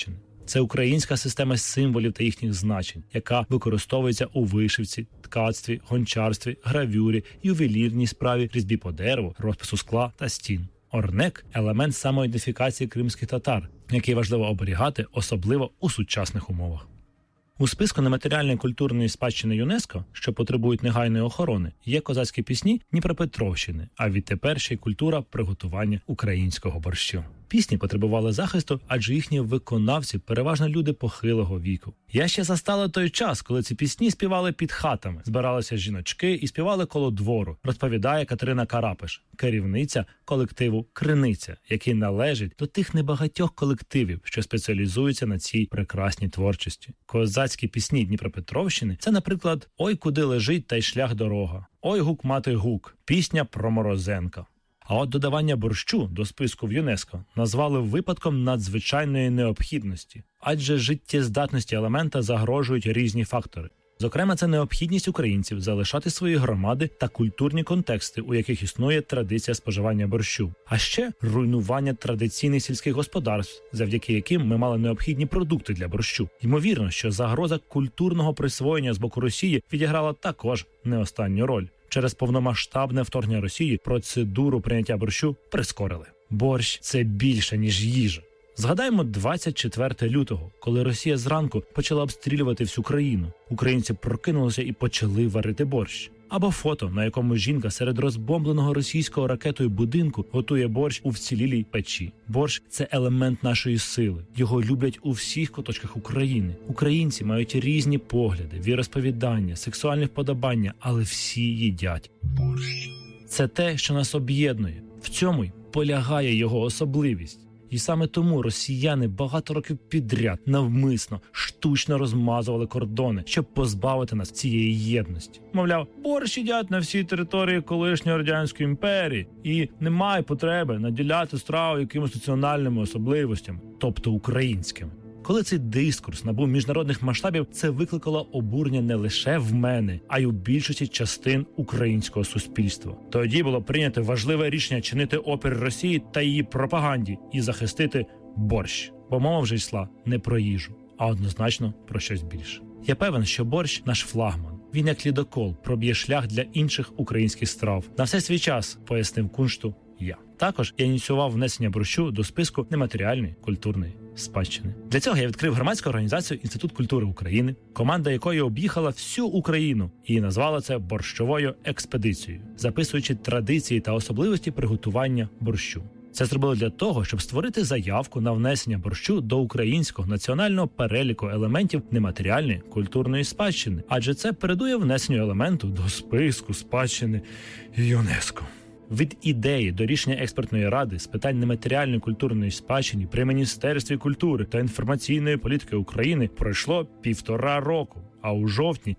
Це українська система символів та їхніх значень, яка використовується у вишивці, ткацтві, гончарстві, гравюрі, ювелірній справі, різьбі по дереву, розпису скла та стін. Орнек – елемент самоідентифікації кримських татар, який важливо оберігати, особливо у сучасних умовах. У списку нематеріальної культурної спадщини ЮНЕСКО, що потребують негайної охорони, є козацькі пісні Дніпропетровщини, а відтепер ще й культура приготування українського борщу. Пісні потребували захисту, адже їхні виконавці переважно люди похилого віку. Я ще застала той час, коли ці пісні співали під хатами. Збиралися жіночки і співали коло двору, розповідає Катерина Карапиш, керівниця колективу «Криниця», який належить до тих небагатьох колективів, що спеціалізуються на цій прекрасній творчості. Козацькі пісні Дніпропетровщини – це, наприклад, «Ой, куди лежить та й шлях дорога», «Ой, гук, мати, гук», пісня про Морозенка. А от додавання борщу до списку в ЮНЕСКО назвали випадком надзвичайної необхідності, адже життєздатності елемента загрожують різні фактори. Зокрема, це необхідність українців залишати свої громади та культурні контексти, у яких існує традиція споживання борщу. А ще руйнування традиційних сільських господарств, завдяки яким ми мали необхідні продукти для борщу. Ймовірно, що загроза культурного присвоєння з боку Росії відіграла також не останню роль. Через повномасштабне вторгнення Росії процедуру прийняття борщу прискорили. Борщ – це більше, ніж їжа. Згадаємо 24 лютого, коли Росія зранку почала обстрілювати всю країну. Українці прокинулися і почали варити борщ. Або фото, на якому жінка серед розбомбленого російського ракетою будинку готує борщ у вцілілій печі. Борщ – це елемент нашої сили. Його люблять у всіх куточках України. Українці мають різні погляди, віросповідання, сексуальні вподобання, але всі їдять борщ. Це те, що нас об'єднує. В цьому й полягає його особливість. І саме тому росіяни багато років підряд навмисно, штучно розмазували кордони, щоб позбавити нас цієї єдності. Мовляв, борщ їдять на всій території колишньої Радянської імперії, і немає потреби наділяти страву якимись національними особливостями, тобто українськими. Коли цей дискурс набув міжнародних масштабів, це викликало обурення не лише в мене, а й у більшості частин українського суспільства. Тоді було прийнято важливе рішення чинити опір Росії та її пропаганді і захистити борщ. Бо мова вже йшла не про їжу, а однозначно про щось більше. Я певен, що борщ – наш флагман. Він як лідокол проб'є шлях для інших українських страв. На все свій час, пояснив Куншту я. Також я ініціював внесення борщу до списку нематеріальної культурної спадщини. Для цього я відкрив громадську організацію «Інститут культури України», команда якої об'їхала всю Україну і назвала це борщовою експедицією, записуючи традиції та особливості приготування борщу. Це зробили для того, щоб створити заявку на внесення борщу до українського національного переліку елементів нематеріальної культурної спадщини, адже це передує внесенню елементу до списку спадщини ЮНЕСКО. Від ідеї до рішення експертної ради з питань нематеріальної культурної спадщини при Міністерстві культури та інформаційної політики України пройшло 1,5 року. А у жовтні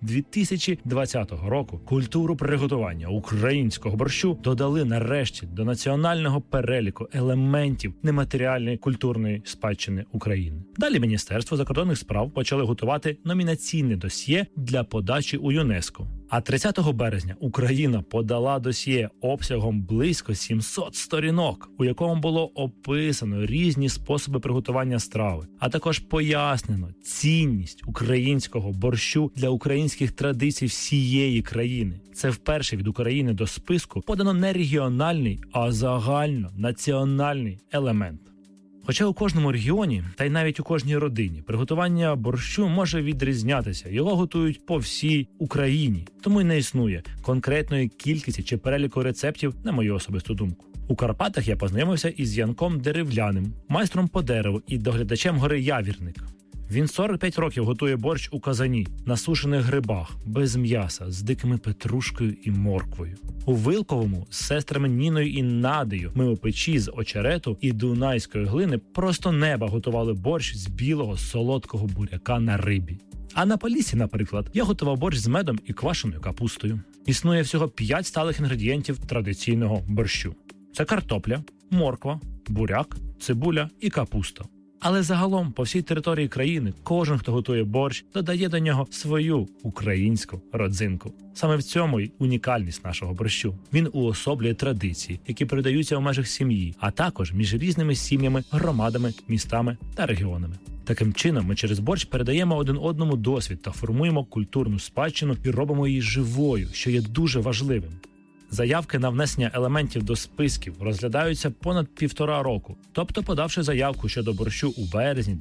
2020 року культуру приготування українського борщу додали нарешті до національного переліку елементів нематеріальної культурної спадщини України. Далі Міністерство закордонних справ почали готувати номінаційне досьє для подачі у ЮНЕСКО. А 30 березня Україна подала досьє обсягом близько 700 сторінок, у якому було описано різні способи приготування страви, а також пояснено цінність українського борщу для українських традицій всієї країни. Це вперше від України до списку подано не регіональний, а загальнонаціональний елемент. Хоча у кожному регіоні, та й навіть у кожній родині, приготування борщу може відрізнятися. Його готують по всій Україні. Тому й не існує конкретної кількості чи переліку рецептів, на мою особисту думку. У Карпатах я познайомився із Янком Деревляним, майстром по дереву і доглядачем гори Явірник. Він 45 років готує борщ у казані, на сушених грибах, без м'яса, з дикими петрушкою і морквою. У Вилковому з сестрами Ніною і Надею ми у печі з очерету і дунайської глини просто неба готували борщ з білого солодкого буряка на рибі. А на Поліссі, наприклад, я готував борщ з медом і квашеною капустою. Існує всього 5 сталих інгредієнтів традиційного борщу. Це картопля, морква, буряк, цибуля і капуста. Але загалом по всій території країни кожен, хто готує борщ, додає до нього свою українську родзинку. Саме в цьому й унікальність нашого борщу. Він уособлює традиції, які передаються в межах сім'ї, а також між різними сім'ями, громадами, містами та регіонами. Таким чином, ми через борщ передаємо один одному досвід та формуємо культурну спадщину і робимо її живою, що є дуже важливим. Заявки на внесення елементів до списків розглядаються понад 1,5 року. Тобто, подавши заявку щодо борщу у березні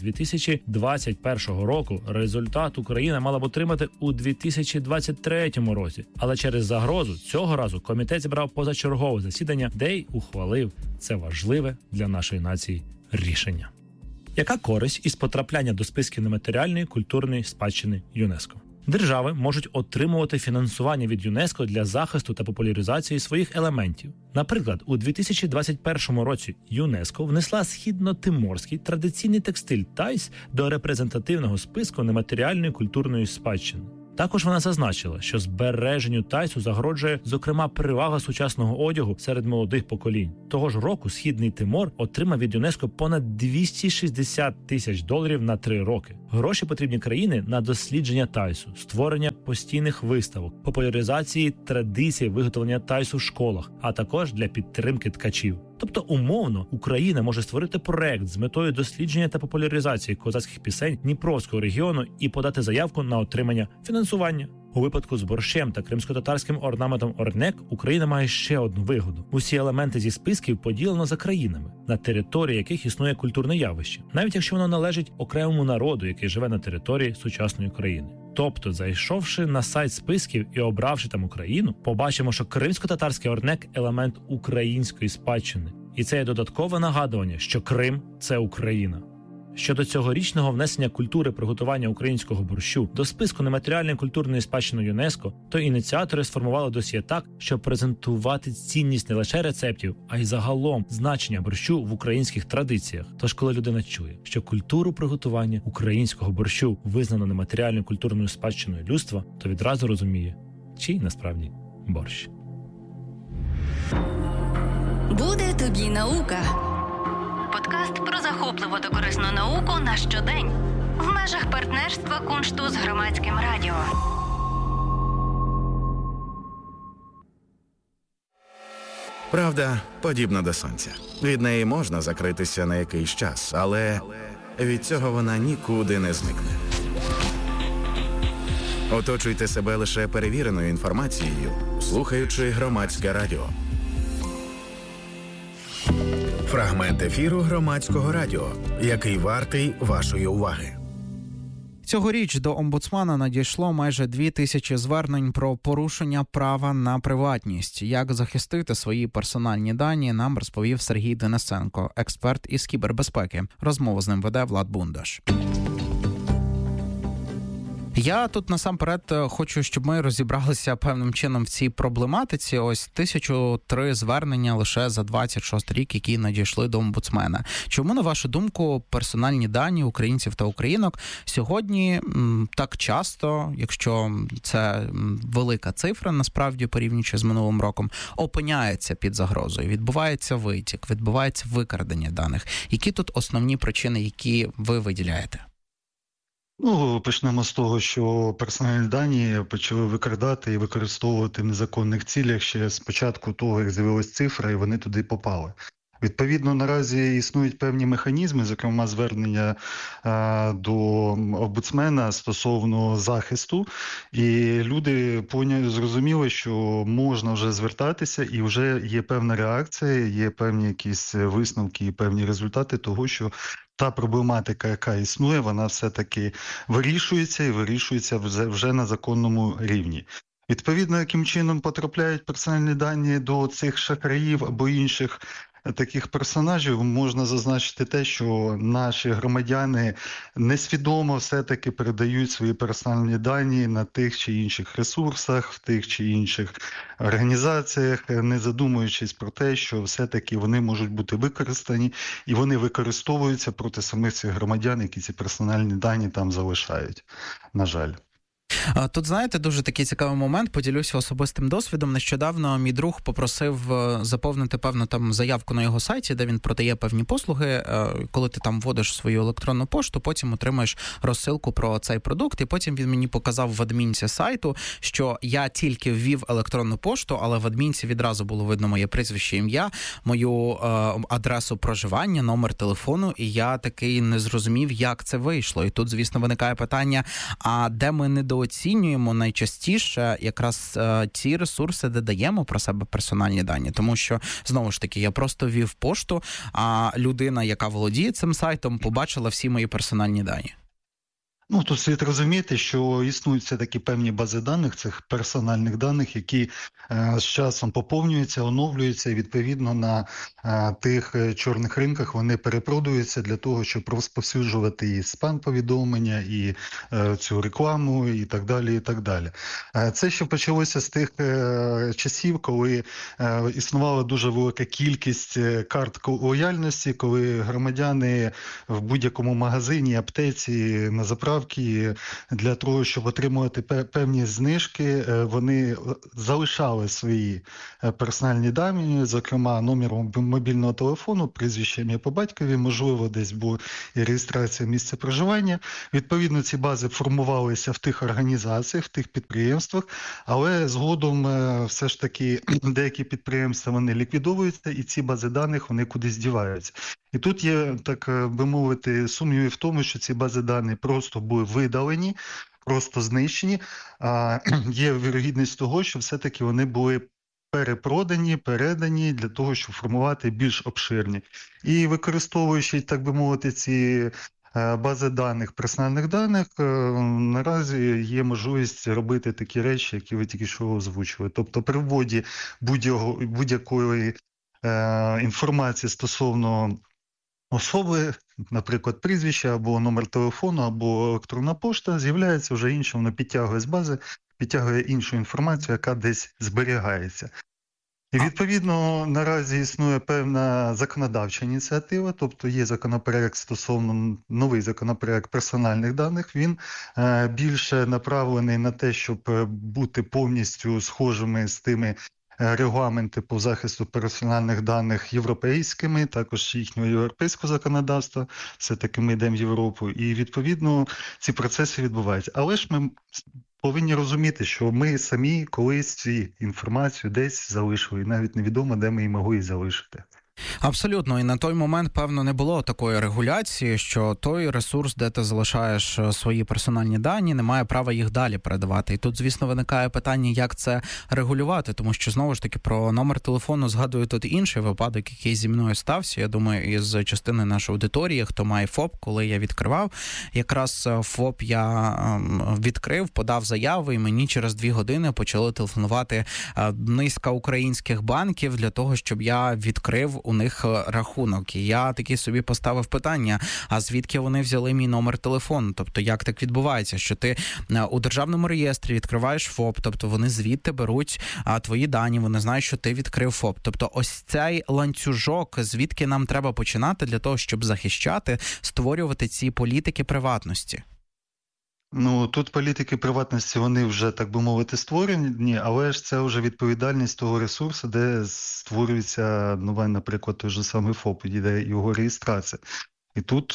2021 року, результат Україна мала б отримати у 2023 році. Але через загрозу цього разу комітет зібрав позачергове засідання, де й ухвалив це важливе для нашої нації рішення. Яка користь із потрапляння до списків нематеріальної культурної спадщини ЮНЕСКО? Держави можуть отримувати фінансування від ЮНЕСКО для захисту та популяризації своїх елементів. Наприклад, у 2021 році ЮНЕСКО внесла східно-тиморський традиційний текстиль тайс до репрезентативного списку нематеріальної культурної спадщини. Також вона зазначила, що збереженню тайсу загрожує, зокрема, перевага сучасного одягу серед молодих поколінь. Того ж року Східний Тимор отримав від ЮНЕСКО понад $260 тисяч на 3 роки. Гроші потрібні країни на дослідження тайсу, створення постійних виставок, популяризації традицій виготовлення тайсу в школах, а також для підтримки ткачів. Тобто, умовно, Україна може створити проект з метою дослідження та популяризації козацьких пісень Дніпровського регіону і подати заявку на отримання фінансування. У випадку з борщем та кримськотатарським орнаментом орнек Україна має ще одну вигоду. Усі елементи зі списків поділено за країнами, на території яких існує культурне явище, навіть якщо воно належить окремому народу, який живе на території сучасної України. Тобто, зайшовши на сайт списків і обравши там Україну, побачимо, що кримсько-татарський орнек – елемент української спадщини. І це є додаткове нагадування, що Крим – це Україна. Щодо цьогорічного внесення культури приготування українського борщу до списку нематеріальної культурної спадщини ЮНЕСКО, то ініціатори сформували досьє так, щоб презентувати цінність не лише рецептів, а й загалом значення борщу в українських традиціях. Тож, коли людина чує, що культуру приготування українського борщу визнано нематеріальною культурною спадщиною людства, то відразу розуміє, чий насправді борщ. Буде тобі наука. Подкаст про захопливу та корисну науку на щодень. В межах партнерства Куншту з Громадським радіо. Правда подібна до сонця. Від неї можна закритися на якийсь час, але від цього вона нікуди не зникне. Оточуйте себе лише перевіреною інформацією, слухаючи Громадське радіо. Фрагмент ефіру Громадського радіо, який вартий вашої уваги. Цьогоріч до омбудсмана надійшло майже 2000 звернень про порушення права на приватність. Як захистити свої персональні дані, нам розповів Сергій Денисенко, експерт із кібербезпеки. Розмову з ним веде Влад Бундаш. Я тут насамперед хочу, щоб ми розібралися певним чином в цій проблематиці. Ось 1003 звернення лише за 26 рік, які надійшли до омбудсмена. Чому, на вашу думку, персональні дані українців та українок сьогодні так часто, якщо це велика цифра, насправді, порівнюючи з минулим роком, опиняється під загрозою? Відбувається витік, відбувається викрадення даних. Які тут основні причини, які ви виділяєте? Почнемо з того, що персональні дані почали викрадати і використовувати в незаконних цілях ще з початку того, як з'явилась цифра, і вони туди попали. Відповідно, наразі існують певні механізми, зокрема звернення до омбудсмена стосовно захисту, і люди зрозуміли, що можна вже звертатися, і вже є певна реакція, є певні якісь висновки і певні результати того, що та проблематика, яка існує, вона все-таки вирішується і вирішується вже на законному рівні. Відповідно, яким чином потрапляють персональні дані до цих шахраїв або інших таких персонажів, можна зазначити те, що наші громадяни несвідомо все-таки передають свої персональні дані на тих чи інших ресурсах, в тих чи інших організаціях, не задумуючись про те, що все-таки вони можуть бути використані, і вони використовуються проти самих цих громадян, які ці персональні дані там залишають, на жаль. Тут, знаєте, дуже такий цікавий момент, поділюся особистим досвідом. Нещодавно мій друг попросив заповнити певну там заявку на його сайті, де він продає певні послуги. Коли ти там вводиш свою електронну пошту, потім отримаєш розсилку про цей продукт, і потім він мені показав в адмінці сайту, що я тільки ввів електронну пошту, але в адмінці відразу було видно моє прізвище, ім'я, мою адресу проживання, номер телефону, і я такий не зрозумів, як це вийшло. І тут, звісно, виникає питання, а де ми недооцінюємо найчастіше якраз ті ресурси, де даємо про себе персональні дані. Тому що, знову ж таки, я просто ввів пошту, а людина, яка володіє цим сайтом, побачила всі мої персональні дані. Ну, тут слід розуміти, що існують все-таки певні бази даних, цих персональних даних, які з часом поповнюються, оновлюються, і відповідно на тих чорних ринках вони перепродуються для того, щоб розповсюджувати і спам-повідомлення, і цю рекламу, і так далі, і так далі. Це ще почалося з тих часів, коли існувала дуже велика кількість карт лояльності, коли громадяни в будь-якому магазині, аптеці, на заправці, для того, щоб отримувати певні знижки, вони залишали свої персональні дані, зокрема номером мобільного телефону, прізвищем по батькові, можливо, десь була і реєстрація місця проживання. Відповідно, ці бази формувалися в тих організаціях, в тих підприємствах, але згодом все ж таки деякі підприємства вони ліквідовуються, і ці бази даних вони кудись діваються. І тут є, так би мовити, сумніви в тому, що ці бази даних просто були видалені, просто знищені, а є вірогідність того, що все-таки вони були перепродані, передані для того, щоб формувати більш обширні. І використовуючи, так би мовити, ці бази даних, персональних даних, наразі є можливість робити такі речі, які ви тільки що озвучили. Тобто при вводі будь-якої інформації стосовно особи, наприклад, прізвище або номер телефону, або електронна пошта, з'являється вже інше, воно підтягує з бази, підтягує іншу інформацію, яка десь зберігається. І відповідно наразі існує певна законодавча ініціатива, тобто є законопроект стосовно, новий законопроект персональних даних, він більше направлений на те, щоб бути повністю схожими з тими регламенти по захисту персональних даних європейськими, також їхнього європейського законодавства, все-таки ми йдемо в Європу, і відповідно ці процеси відбуваються. Але ж ми повинні розуміти, що ми самі колись цю інформацію десь залишили, і навіть невідомо, де ми її могли і залишити. Абсолютно. І на той момент, певно, не було такої регуляції, що той ресурс, де ти залишаєш свої персональні дані, не має права їх далі передавати. І тут, звісно, виникає питання, як це регулювати, тому що, знову ж таки, про номер телефону згадую тут інший випадок, який зі мною стався. Я думаю, із частини нашої аудиторії, хто має ФОП, коли я відкривав, якраз ФОП я відкрив, подав заяву, і мені через 2 години почали телефонувати низка українських банків для того, щоб я відкрив у них рахунок. І я таки собі поставив питання, а звідки вони взяли мій номер телефону? Тобто, як так відбувається, що ти у державному реєстрі відкриваєш ФОП, тобто вони звідти беруть твої дані, вони знають, що ти відкрив ФОП. Тобто, ось цей ланцюжок, звідки нам треба починати для того, щоб захищати, створювати ці політики приватності? Ну, тут політики приватності, вони вже, так би мовити, створені, але ж це вже відповідальність того ресурсу, де створюється нове, наприклад, той же самий ФОП, де його реєстрація. І тут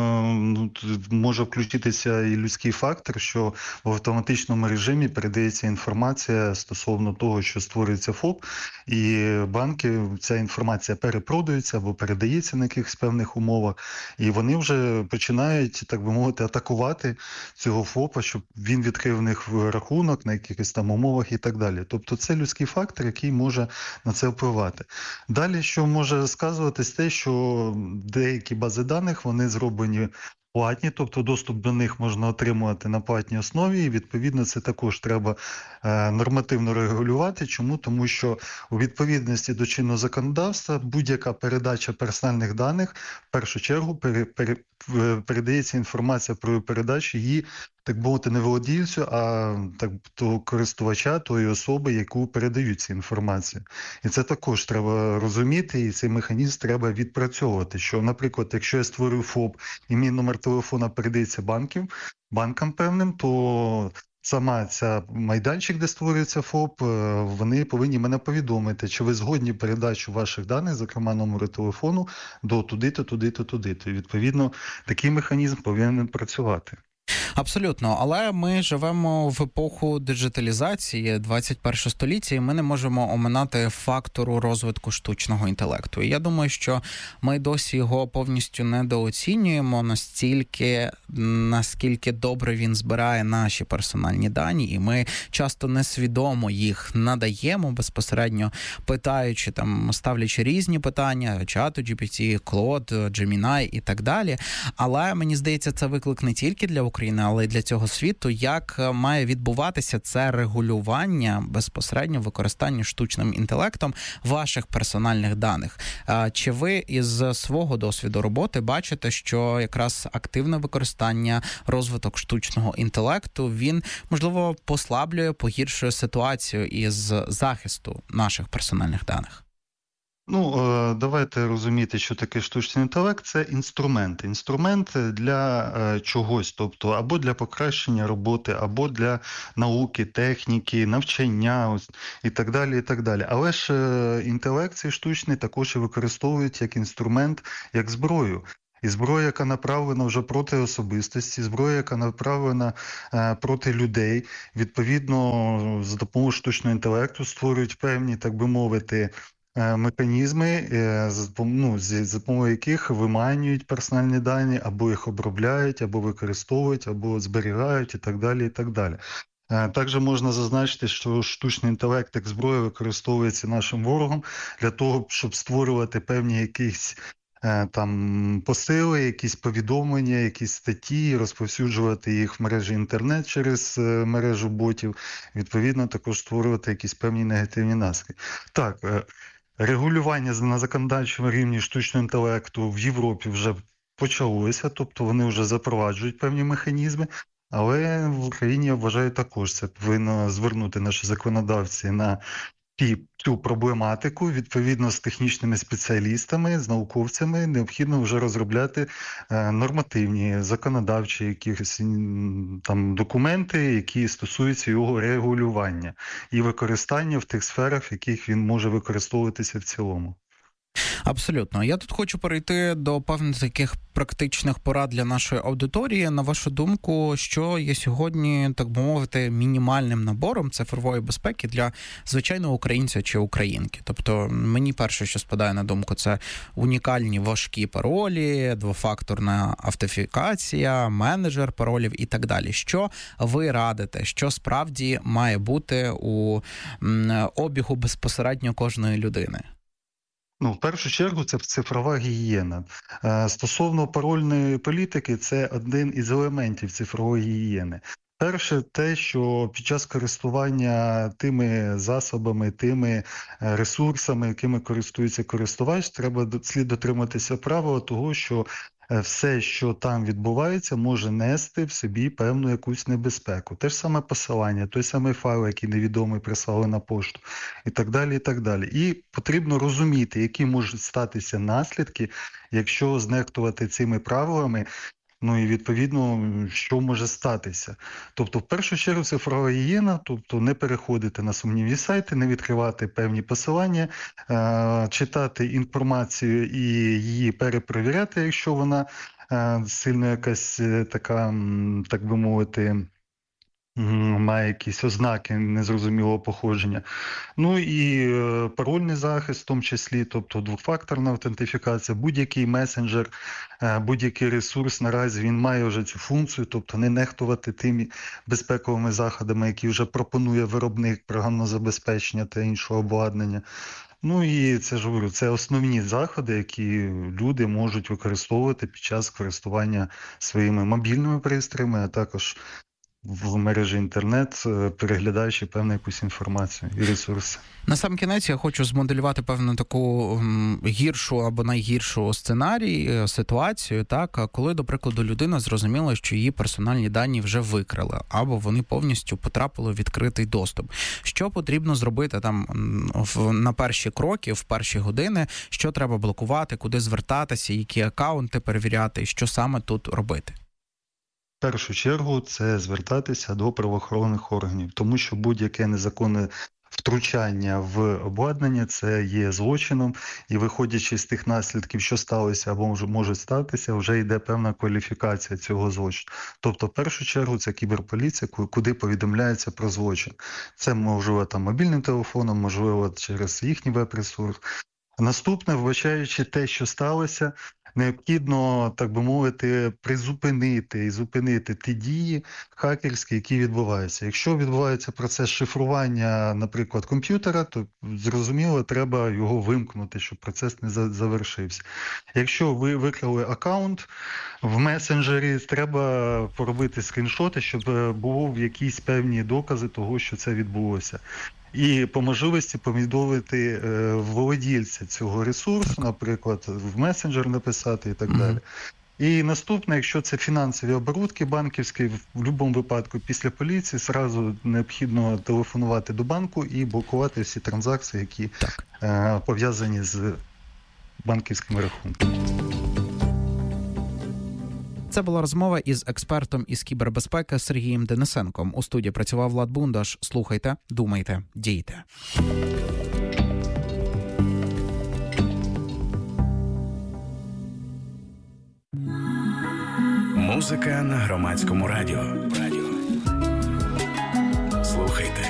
може включитися і людський фактор, що в автоматичному режимі передається інформація стосовно того, що створюється ФОП, і банки, ця інформація перепродується або передається на якихось певних умовах, і вони вже починають, так би мовити, атакувати цього ФОПа, щоб він відкрив в них рахунок на якихось там умовах і так далі. Тобто це людський фактор, який може на це впливати. Далі, що може сказуватись те, що деякі бази даних, вони зроблені платні, тобто доступ до них можна отримувати на платній основі, і відповідно це також треба нормативно регулювати. Чому? Тому що у відповідності до чинного законодавства будь-яка передача персональних даних в першу чергу передається інформація про передачу її, так мовити, не володільцю, а того користувача, тої особи, яку передають цю інформацію. І це також треба розуміти, і цей механізм треба відпрацьовувати. Що, наприклад, якщо я створюю ФОП і мій номер телефона передається банкам певним, то сама ця майданчик, де створюється ФОП, вони повинні мене повідомити, чи ви згодні передачу ваших даних, зокрема номеру телефону, до туди-то, туди-то, туди-то. І, відповідно, такий механізм повинен працювати. Абсолютно, але ми живемо в епоху диджиталізації 21 століття, і ми не можемо оминати фактору розвитку штучного інтелекту. І я думаю, що ми досі його повністю недооцінюємо настільки, наскільки добре він збирає наші персональні дані, і ми часто несвідомо їх надаємо безпосередньо, питаючи, ставлячи різні питання, чату GPT, Claude, Gemini і так далі. Але мені здається, це виклик не тільки для України, але й для цього світу, як має відбуватися це регулювання безпосередньо використання штучним інтелектом ваших персональних даних. Чи ви із свого досвіду роботи бачите, що якраз активне використання, розвиток штучного інтелекту, він, можливо, послаблює, погіршує ситуацію із захисту наших персональних даних? Давайте розуміти, що таке штучний інтелект – це інструмент. Інструмент для чогось, тобто або для покращення роботи, або для науки, техніки, навчання і так далі, і так далі. Але ж інтелект цей штучний також і використовують як інструмент, як зброю. І зброя, яка направлена вже проти особистості, зброя, яка направлена проти людей, відповідно, за допомогою штучного інтелекту створюють певні, так би мовити, механізми, за допомогою яких виманюють персональні дані, або їх обробляють, або використовують, або зберігають і так далі, і так далі. Також можна зазначити, що штучний інтелект як зброя використовується нашим ворогом для того, щоб створювати певні якісь посили, якісь повідомлення, якісь статті, розповсюджувати їх в мережі інтернет через мережу ботів, відповідно також створювати якісь певні негативні наслідки. Так, регулювання на законодавчому рівні штучного інтелекту в Європі вже почалося, тобто вони вже запроваджують певні механізми, але в Україні, я вважаю, також це повинно звернути наші законодавці на цю проблематику, відповідно з технічними спеціалістами, з науковцями необхідно вже розробляти нормативні, законодавчі якісь документи, які стосуються його регулювання і використання в тих сферах, в яких він може використовуватися в цілому. Абсолютно. Я тут хочу перейти до певних таких практичних порад для нашої аудиторії. На вашу думку, що є сьогодні, так би мовити, мінімальним набором цифрової безпеки для звичайного українця чи українки? Тобто, мені перше, що спадає на думку, це унікальні важкі паролі, двофакторна автентифікація, менеджер паролів і так далі. Що ви радите? Що справді має бути у обігу безпосередньо кожної людини? В першу чергу це цифрова гігієна. Стосовно парольної політики, це один із елементів цифрової гігієни. Перше, те, що під час користування тими засобами, тими ресурсами, якими користується користувач, слід дотриматися правила того, що все, що там відбувається, може нести в собі певну якусь небезпеку. Те ж саме посилання, той самий файл, який невідомий прислали на пошту, і так далі, і так далі. І потрібно розуміти, які можуть статися наслідки, якщо знехтувати цими правилами, і відповідно, що може статися. Тобто, в першу чергу, цифрова гігієна, тобто не переходити на сумнівні сайти, не відкривати певні посилання, читати інформацію і її перепровіряти, якщо вона сильно якась така, так би мовити, має якісь ознаки незрозумілого походження. І парольний захист в тому числі, тобто двофакторна автентифікація, будь-який месенджер, будь-який ресурс наразі він має вже цю функцію, тобто не нехтувати тими безпековими заходами, які вже пропонує виробник програмного забезпечення та іншого обладнання. І це ж говорю, це основні заходи, які люди можуть використовувати під час користування своїми мобільними пристроями, а також в мережі інтернет, переглядаючи певну якусь інформацію і ресурси. На сам кінець я хочу змоделювати певну таку гіршу або найгіршу сценарій, ситуацію, коли, до прикладу, людина зрозуміла, що її персональні дані вже викрили, або вони повністю потрапили в відкритий доступ. Що потрібно зробити на перші кроки, в перші години, що треба блокувати, куди звертатися, які акаунти перевіряти, і що саме тут робити? першу чергу це звертатися до правоохоронних органів, тому що будь-яке незаконне втручання в обладнання – це є злочином, і виходячи з тих наслідків, що сталося або може статися, вже йде певна кваліфікація цього злочину. Тобто, в першу чергу, це кіберполіція, куди повідомляється про злочин. Це, можливо, там мобільним телефоном, можливо, через їхній веб-ресурс. Наступне, вбачаючи те, що сталося, необхідно, так би мовити, зупинити ті дії хакерські, які відбуваються. Якщо відбувається процес шифрування, наприклад, комп'ютера, то, зрозуміло, треба його вимкнути, щоб процес не завершився. Якщо ви викрали аккаунт в месенджері, треба поробити скріншоти, щоб були якісь певні докази того, що це відбулося. І по можливості повідомити володільця цього ресурсу, наприклад, в месенджер написати і так далі. І наступне, якщо це фінансові оборудки банківські, в будь-якому випадку після поліції зразу необхідно телефонувати до банку і блокувати всі транзакції, які пов'язані з банківськими рахунками. Це була розмова із експертом із кібербезпеки Сергієм Денисенком. У студії працював Влад Бундаш. Слухайте, думайте, дійте. Музика на Громадському радіо. Слухайте.